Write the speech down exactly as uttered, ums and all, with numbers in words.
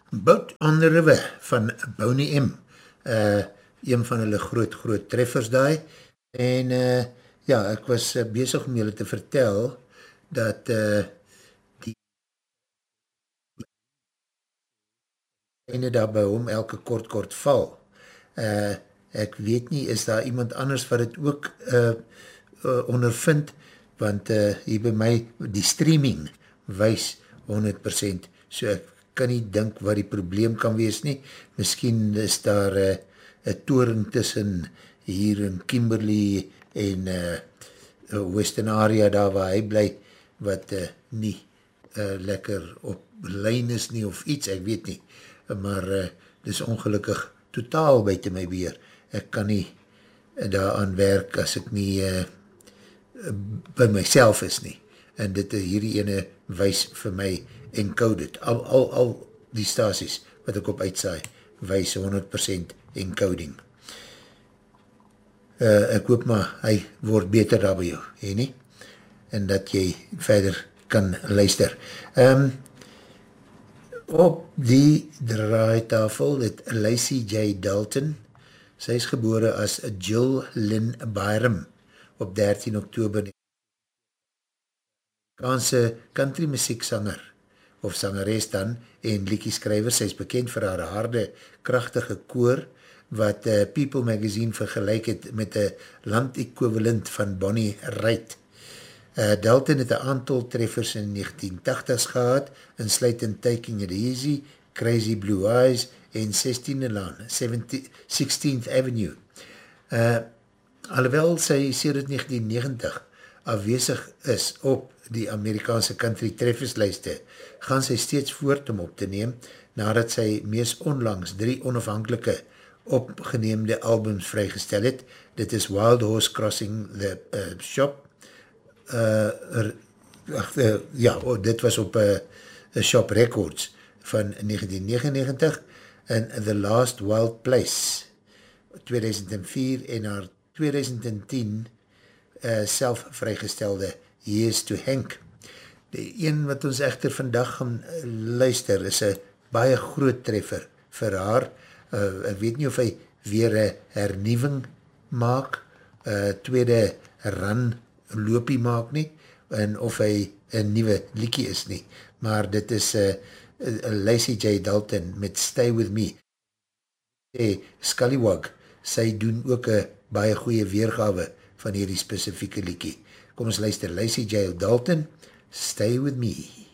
Boat on the River van Boney M. Uh, een van hulle groot, groot treffers daai. En uh, ja, ek was uh, bezig om julle te vertel dat uh, die ene daar by hom elke kort, kort val. Uh, ek weet nie, is daar iemand anders wat het ook uh, uh, ondervind, want uh, hier by my, die streaming wys honderd persent, so ek kan nie dink wat die probleem kan wees nie. Miskien is daar uh, een toring tussen hier in Kimberley en uh, Western area daar waar hy bly, wat uh, nie uh, lekker op lyn is nie of iets, ek weet nie. Maar uh, dis ongelukkig totaal buiten my beheer. Ek kan nie daaraan werk as ek nie uh, by myself is nie. En dit uh, hierdie ene wys vir my encoded. Al, al, al die stasies wat ek op uitsaai, wys honderd persent encoding. Uh, ek hoop maar, hy word beter daar by jou, he nie? En dat jy verder kan luister. Um, op die draaitafel het Lacey J. Dalton, sy is gebore as Jill Lynn Byram op dertien oktober Amerikaanse country muzieksanger of sangeres dan en liedjeskrywer. Sy is bekend vir haar harde, krachtige koor wat uh, People Magazine vergelyk het met een land-equivalent van Bonnie Raitt. Uh, Dalton het een aantal treffers in negentien tachtigs gehad, insluitend Taking It Easy, Crazy Blue Eyes en sestiende Laan, sixteenth Avenue. Uh, alhoewel sy sedert negentien negentig afwesig is op die Amerikaanse country trefferslijste, gaan sy steeds voort om op te neem, nadat sy mees onlangs drie onafhankelike opgeneemde albums vrygestel het. Dit is Wild Horse Crossing the uh, Shop, uh, er, ach, uh, ja, oh, dit was op uh, Shop Records van negentien negenennegentig, en The Last Wild Place tweeduisend vier en haar tweeduisend tien uh, self vrygestelde Years to Hank. Die een wat ons echter vandag gaan luister is een baie groot treffer vir haar. Uh, ek weet nie of hy weer een hernieuwing maak, uh, tweede run loopie maak nie, en of hy een nieuwe liekie is nie. Maar dit is uh, Lacey J. Dalton met Stay With Me. Hey, Scallywag, sy doen ook een baie goeie weergawe van hierdie spesifieke liekie. Kom ons luister, Lacey J. Dalton, Stay With Me.